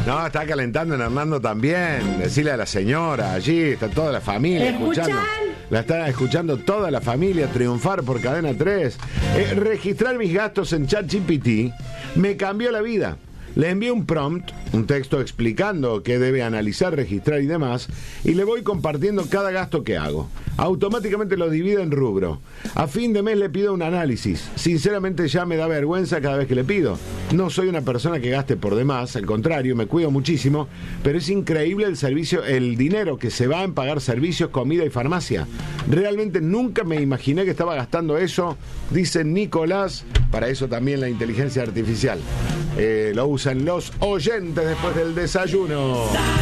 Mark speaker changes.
Speaker 1: No, está calentando en Hernando también. Decirle a la señora, allí está toda la familia escuchando. La está escuchando toda la familia triunfar por Cadena 3. Registrar mis gastos en ChatGPT me cambió la vida. Le envié un prompt, un texto explicando qué debe analizar, registrar y demás, y le voy compartiendo cada gasto que hago. Automáticamente lo divide en rubro. A fin de mes le pido un análisis. Sinceramente ya me da vergüenza cada vez que le pido. No soy una persona que gaste por demás, al contrario, me cuido muchísimo, pero es increíble el dinero que se va en pagar servicios, comida y farmacia. Realmente nunca me imaginé que estaba gastando eso, dice Nicolás. Para eso también la inteligencia artificial. Lo usan los oyentes después del desayuno.